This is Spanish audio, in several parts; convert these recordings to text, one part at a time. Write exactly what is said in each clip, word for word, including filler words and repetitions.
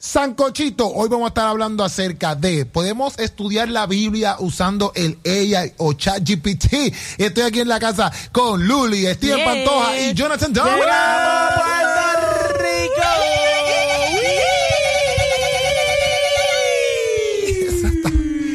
Sancochito, hoy vamos a estar hablando acerca de ¿podemos estudiar la Biblia usando el A I o ChatGPT? Estoy aquí en la casa con Luli, Steven yeah. Pantoja y Jonathan Dowd. ¡Llegamos a Puerto Rico! Eso está,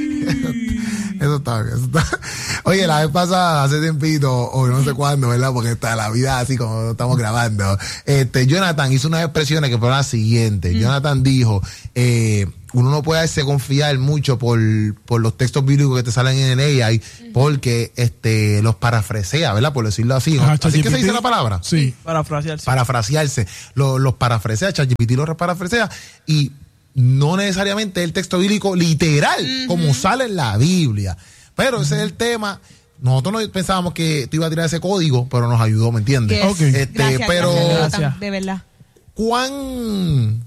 eso está bien, eso está. Oye, la vez pasada, hace tiempito, o no sé cuándo, ¿verdad? Porque está la vida así como estamos grabando. Este, Jonathan hizo unas expresiones que fueron las siguientes. Mm. Jonathan dijo, eh, uno no puede hacerse confiar mucho por, por los textos bíblicos que te salen en el A I, mm. porque este, los parafrasea, ¿verdad? Por decirlo así. ¿No? Ajá, ¿Así que se dice la palabra? Sí. Parafrasearse. Parafrasearse. Los, los parafrasea, ChatGPT los parafrasea y no necesariamente el texto bíblico literal, mm-hmm. como sale en la Biblia. Pero ese es el tema. Nosotros no pensábamos que tú ibas a tirar ese código, pero nos ayudó, ¿me entiendes? Okay. Este, gracias, pero gracias, gracias, de verdad. ¿Cuán,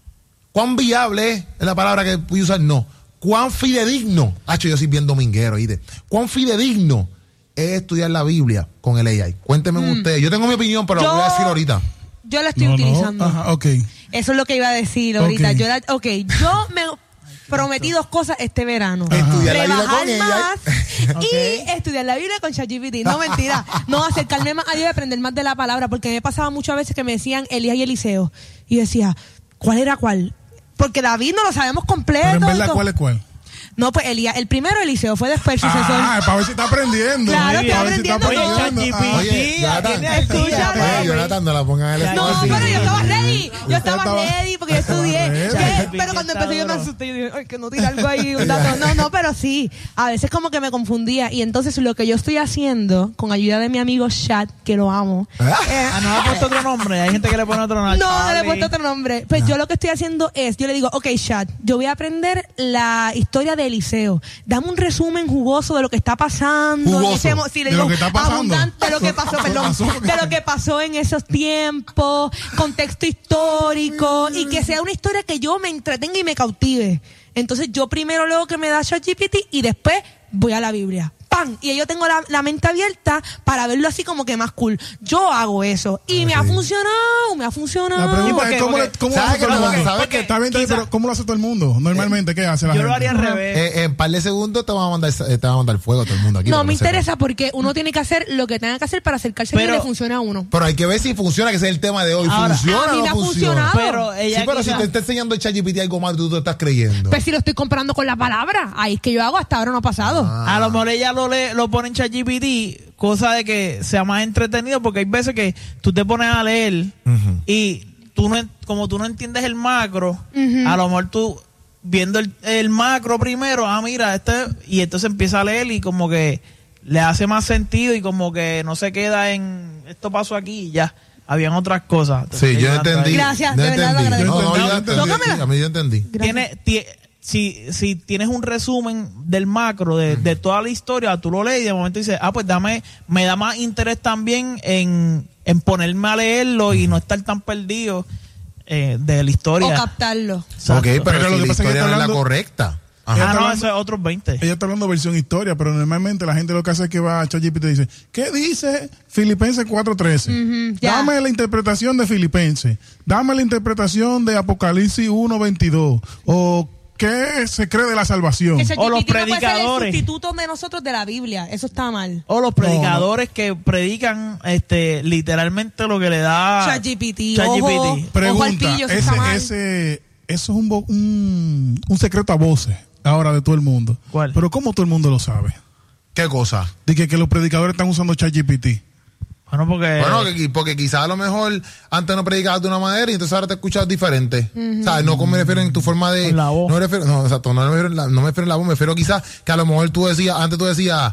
cuán viable es la palabra que voy a usar? No. ¿Cuán fidedigno? Hacho, yo soy bien dominguero, ¿oíste? ¿Cuán fidedigno es estudiar la Biblia con el A I? Cuéntenme mm. ustedes. Yo tengo mi opinión, pero yo, la voy a decir ahorita. Yo la estoy no, utilizando. No. Ajá, ok. Eso es lo que iba a decir ahorita. Okay. Yo la, ok, yo me prometí dos cosas este verano. Ajá. Estudiar la Biblia Rebajar con ella. más Okay. y estudiar la Biblia con ChatGPT. No, mentira. No, acercarme más a Dios y aprender más de la palabra, porque me pasaba muchas veces que me decían Elías y Eliseo. Y decía, ¿cuál era cuál? Porque David no lo sabemos completo. Pero en verdad, ¿cuál es cuál? No, pues Elías, el primero Eliseo fue después el sucesor. Ah, para ver si está aprendiendo. Claro, sí, estoy para ver si está aprendiendo. aprendiendo. Oye, Ah. Oye, Jonathan, Escucha, oye, Jonathan, no la pongan en el No, espacio. pero yo estaba ready. Yo estaba estaba- ready porque yo estudié. ready. ¿Qué? Pero cuando empecé yo me asusté y dije, ay, que no tira algo ahí, un dato. No, no, pero sí. A veces como que me confundía. Y entonces lo que yo estoy haciendo, con ayuda de mi amigo Chat, que lo amo. ¿Ah? eh, Ah, no le ha puesto otro nombre. Hay gente que le pone otro nombre. no, no le he Charlie. puesto otro nombre. Pues yo lo que estoy haciendo es, yo le digo, ok, Chat, yo voy a aprender la historia de Eliseo. Dame un resumen jugoso de lo que está pasando. Jugoso. En ese mo- sí, le De digo, lo que está pasando. abundante de lo que pasó, perdón. De lo que pasó en esos tiempos, contexto histórico, y que sea una historia que yo me entretenga y me cautive. Entonces yo primero luego que me da ChatGPT y después voy a la Biblia. ¡Pam! Y yo tengo la, la mente abierta para verlo así como que más cool. Yo hago eso. Y me ha funcionado, me ha funcionado. La pregunta ¿Por qué? es cómo, Porque- le- cómo lo ¿sabes hace todo qué el pasa? mundo. ¿Sabes Porque qué? está bien, está bien, Quizá- pero ¿cómo lo hace todo el mundo? Normalmente, ¿qué hace la Yo gente? lo haría al revés. Eh, en un par de segundos te van a mandar, te van a mandar fuego a todo el mundo aquí. No, para me que lo sepas. interesa porque uno tiene que hacer lo que tenga que hacer para acercarse a Pero- que le funcione a uno. Pero hay que ver si funciona, que ese es el tema de hoy. Ahora, ¿Funciona a mí o me no ha funciona? funcionado. Pero ella Sí, pero quizá- si te está enseñando el ChatGPT algo más, tú te estás creyendo. Pues si lo estoy comprando con la palabra, ahí es que yo hago, hasta ahora no ha pasado. Ah. A lo mejor ella lo, le, lo pone en ChatGPT, cosa de que sea más entretenido, porque hay veces que tú te pones a leer Ujú. y tú no, en- como tú no entiendes el macro, Ujú. a lo mejor tú viendo el, el macro primero, ah, mira, este, y entonces empieza a leer y como que le hace más sentido y como que no se queda en esto pasó aquí y ya. Habían otras cosas. Sí, yo entendí. Gracias, yo de verdad lo entendí. agradezco. No, no, yo Yo entendí. Tócamela. Sí, a mí yo entendí. Tiene, tie- si, si tienes un resumen del macro de, de toda la historia, tú lo lees y de momento dices, ah, pues dame, me da más interés también en, en ponerme a leerlo y no estar tan perdido eh, de la historia. O captarlo. Exacto. Ok, pero, Pero si lo que la pasa es que historia está no es la hablando- correcta. Ah, Ajá. está no, hablando- eso es otros veinte. Ella está hablando versión historia, pero normalmente la gente lo que hace es que va a ChatGPT y dice, ¿qué dice Filipenses cuatro trece? Ujú, ya. Dame la interpretación de Filipenses. Dame la interpretación de Apocalipsis uno veintidós. O ¿qué se cree de la salvación? Que ChatGPT O los no puede ser el predicadores. sustituto de nosotros de la Biblia. Eso está mal. O los predicadores que predican este literalmente lo que le da ChatGPT. ChatGPT. Ojo, ojo al Pregunta, pillo, eso está ese, mal. ese, eso es un, bo- un, un secreto a voces ahora de todo el mundo. ¿Cuál? Pero ¿cómo todo el mundo lo sabe? ¿Qué cosa? De que, que los predicadores están usando ChatGPT. Bueno, porque Bueno, que- porque quizás a lo mejor antes no predicabas de una manera y entonces ahora te escuchas diferente. O sea, no me refiero en tu forma de... Con la voz. No me refiero, no, exacto, no me refiero, en la, no me refiero en la voz, me refiero quizás que a lo mejor tú decías, antes tú decías,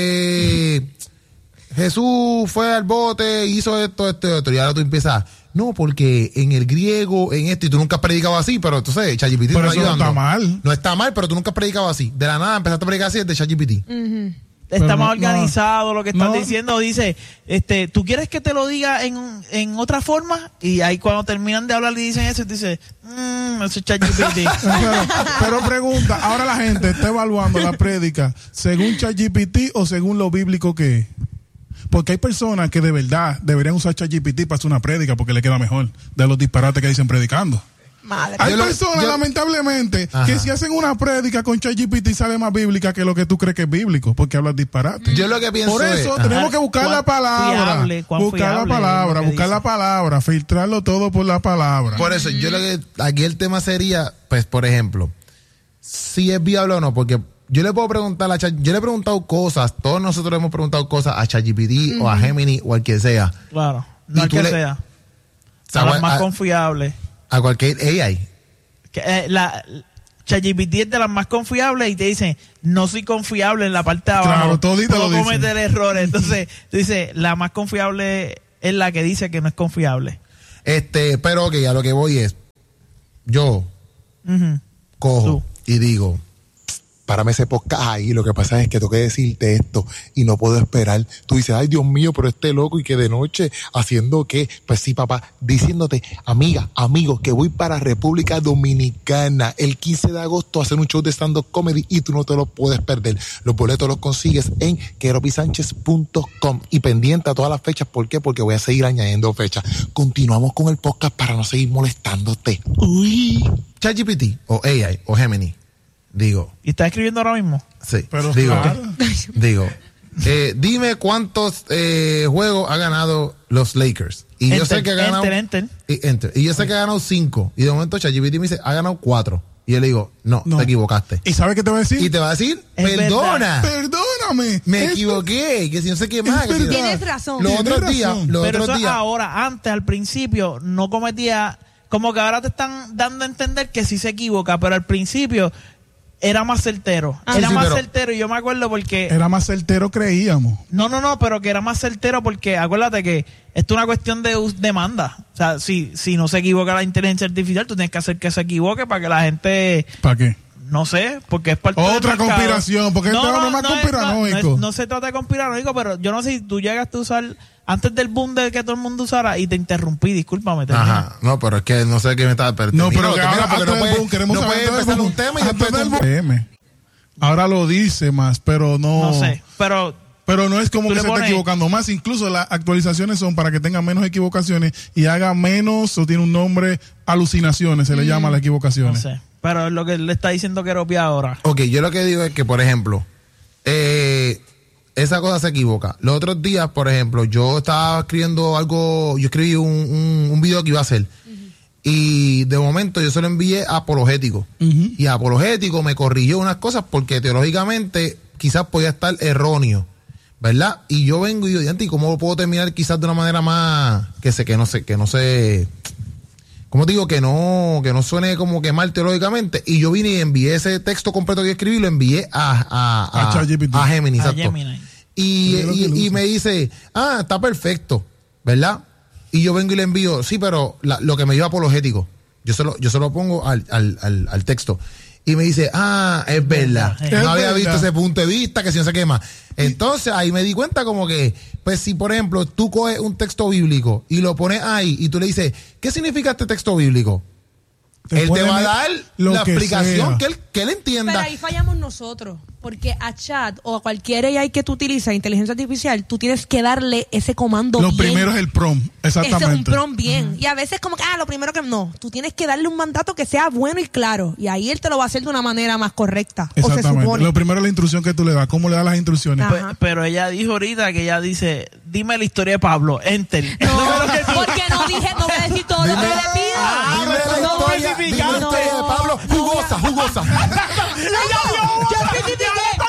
eh, Jesús fue al bote, hizo esto, esto y esto, y ahora tú empiezas, no, porque en el griego, en esto, y tú nunca has predicado así, pero entonces ChatGPT te Pero está eso no ayudando. está mal. No está mal, pero tú nunca has predicado así. De la nada empezaste a predicar así desde ChatGPT. Ujú. está Pero más no- organizado lo que estás no. diciendo. Dice, este, ¿tú quieres que te lo diga en, en otra forma? Y ahí cuando terminan de hablar y dicen eso, te dice, mmm, eso es ChatGPT. pero, pero pregunta, ahora la gente está evaluando la prédica según ChatGPT o según lo bíblico que es. Porque hay personas que de verdad deberían usar ChatGPT para hacer una prédica porque le queda mejor de los disparates que dicen predicando. Madre. Hay Yo lo- personas, yo- lamentablemente, Ajá. que si hacen una prédica con ChatGPT sale más bíblica que lo que tú crees que es bíblico, porque hablas disparate. Yo lo que pienso Por eso es... tenemos que buscar ¿Cuán la palabra, fiable, cuán buscar la fiable es palabra, lo que buscar dice? la palabra, filtrarlo todo por la palabra. Por eso, yo lo que... Aquí el tema sería, pues, por ejemplo, si es viable o no, porque yo le puedo preguntar a Chat... Yo le he preguntado cosas, todos nosotros hemos preguntado cosas a ChatGPT o a Gemini o al que sea. Claro. No Y al tú que le- sea. O sea, A las a- más a- confiables. A cualquier A I. Que, eh, la ChatGPT es de las más confiables y te dicen, no soy confiable en la parte de abajo. Claro, todito puedo lo dicen. cometer errores. Entonces, tú dices, la más confiable es la que dice que no es confiable. Este, pero ok, a lo que voy es, yo Ujú. cojo y digo, párame ese podcast ahí, lo que pasa es que tengo que decirte esto y no puedo esperar. Tú dices, ay Dios mío, pero este loco y que de noche haciendo qué. Pues sí, papá, diciéndote, amiga, amigo, que voy para República Dominicana el quince de agosto a hacer un show de stand-up comedy y tú no te lo puedes perder. Los boletos los consigues en queropi sánchez punto com y pendiente a todas las fechas. ¿Por qué? Porque voy a seguir añadiendo fechas. Continuamos con el podcast para no seguir molestándote. Uy. ChatGPT o A I o Gemini. Digo, ¿Y estás escribiendo ahora mismo? sí, Pero digo, claro. digo, eh, dime cuántos eh, juegos ha ganado los Lakers. Y yo Enter, sé que ha ganado. enter, enter. Y, enter. Y yo sé que ha ganado cinco. Y de momento ChatGPT me dice, ha ganado cuatro. Y yo le digo, no, No. te equivocaste. ¿Y sabes qué te voy a decir? Y te va a decir, Es perdona, Perdóname. me Esto- equivoqué, que si no sé qué más. Es que si- verdad. Tienes razón. Los Tienes otros días, razón. los Pero otros eso días. ahora, antes, al principio, no cometía, como que ahora te están dando a entender que sí se equivoca, pero al principio era más certero. Ah, era sí, más pero- certero y yo me acuerdo porque... Era más certero, creíamos. No, no, no, pero que era más certero porque acuérdate que esto es una cuestión de us- demanda. O sea, si, si no se equivoca la inteligencia artificial, tú tienes que hacer que se equivoque para que la gente, ¿Para qué? no sé, porque es parte Otra del mercado. conspiración, porque este hombre es más es- conspiranoico. No, es- no se trata de conspiranoico, pero yo no sé si tú llegaste a usar antes del boom de que todo el mundo usara y te interrumpí, discúlpame. termina. Ajá, no, pero es que no sé qué me estaba perdiendo. No, pero que ahora porque antes no del puede, boom, queremos no saber puede antes del empezar boom. un tema y Antes después del tú- boom. M. Ahora lo dice más, pero no. No sé, pero Pero no es como Tú que le se está pones- equivocando más. Incluso las actualizaciones son para que tenga menos equivocaciones y haga menos, o tiene un nombre, alucinaciones, se le llama las no equivocaciones. sé. Pero es lo que le está diciendo Keropia ahora. Ok, yo lo que digo es que, por ejemplo, eh, esa cosa se equivoca. Los otros días, por ejemplo, yo estaba escribiendo algo, yo escribí un, un, un video que iba a hacer. Y de momento yo se lo envié a Apologético. Ujú. Y Apologético me corrigió unas cosas porque teológicamente quizás podía estar erróneo, ¿verdad? Y yo vengo y digo, "Diante, ¿y cómo lo puedo terminar quizás de una manera más, que sé, que no sé, que no sé, ¿cómo te digo? Que no, que no suene como que mal teológicamente". Y yo vine y envié ese texto completo que yo escribí, lo envié a, a, A ChatGPT. a Gemini, A exacto. Gemini. Y, Pero es lo que y- lo y usa. me dice, ah, está perfecto, ¿verdad? Y yo vengo y le envío, sí, pero la- lo que me dio apologético, yo se lo, yo se lo pongo al, al, al, al texto. Y me dice, ah, es verdad. Es No había verdad. visto ese punto de vista, que si no sé qué más. Entonces ahí me di cuenta como que, pues si por ejemplo tú coges un texto bíblico y lo pones ahí y tú le dices, ¿qué significa este texto bíblico? Te Él te puede va a met- dar lo la que explicación sea. que él, que él Pero entienda. ahí fallamos nosotros, porque a chat o a cualquier A I que tú utilizas, inteligencia artificial, tú tienes que darle ese comando Lo bien. primero es el prom, Ese es un exactamente. prompt bien. Y a veces como que, ah, lo primero que no. Tú tienes que darle un mandato que sea bueno y claro. Y ahí él te lo va a hacer de una manera más correcta. O se Exactamente. supone. Lo primero es la instrucción que tú le das. ¿Cómo le das las instrucciones? Ajá. Pe- Pero ella dijo ahorita que ella dice, dime la historia de Pablo, enter. No, Número que tú- porque no dije, no voy a decir todo lo que le pido. Ah, Dime la no historia, dime la especificaste. historia de Pablo, jugosa, jugosa. Yo especifiqué,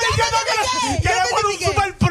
yo especifiqué,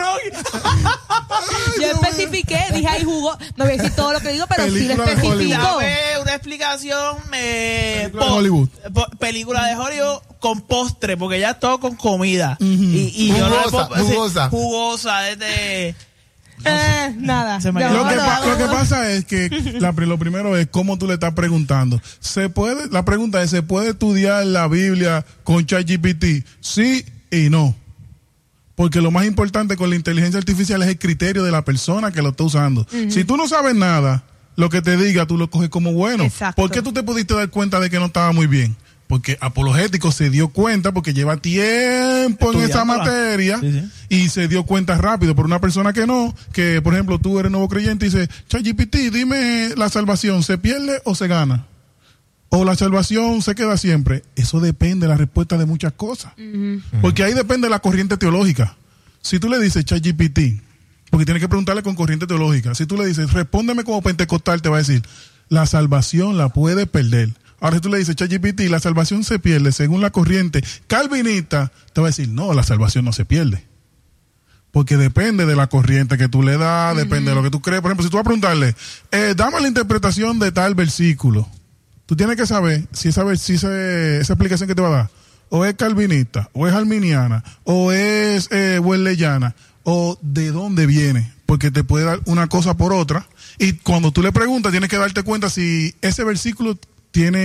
yo especifiqué, dije ahí jugó, no voy a decir todo lo que digo, pero sí lo Película de especifico. Dame una explicación eh, Película de Hollywood. po- película de Hollywood con postre, porque ya es todo con comida. y, y yo no le Jugosa, puedo- sí, jugosa. jugosa, desde... Eh, nada. Se me Ya, quedó. Lo que, no, pa- no, lo que no. pasa es que la, pri- lo primero es cómo tú le estás preguntando. ¿Se puede, la pregunta es, ¿se puede estudiar la Biblia con ChatGPT? Sí y no. Porque lo más importante con la inteligencia artificial es el criterio de la persona que lo está usando. Si tú no sabes nada, lo que te diga tú lo coges como bueno. Exacto. ¿Por qué tú te pudiste dar cuenta de que no estaba muy bien? Porque Apologético se dio cuenta porque lleva tiempo en esa Estudiándola. materia Sí, sí. y se dio cuenta rápido. Por una persona que no, que por ejemplo tú eres nuevo creyente y dices, ChatGPT, dime la salvación, ¿se pierde o se gana? o la salvación se queda siempre. Eso depende de la respuesta de muchas cosas. Uh-huh. Porque ahí depende de la corriente teológica. Si tú le dices ChatGPT, porque tienes que preguntarle con corriente teológica, si tú le dices, respóndeme como pentecostal, te va a decir, la salvación la puedes perder. Ahora si tú le dices, ChatGPT, la salvación se pierde según la corriente calvinista, te va a decir, no, la salvación no se pierde. Porque depende de la corriente que tú le das, uh-huh. depende de lo que tú crees. Por ejemplo, si tú vas a preguntarle, eh, dame la interpretación de tal versículo, tú tienes que saber si esa, si esa, esa explicación que te va a dar o es calvinista, o es arminiana, o es eh, wesleyana, o de dónde viene, porque te puede dar una cosa por otra. Y cuando tú le preguntas, tienes que darte cuenta si ese versículo tiene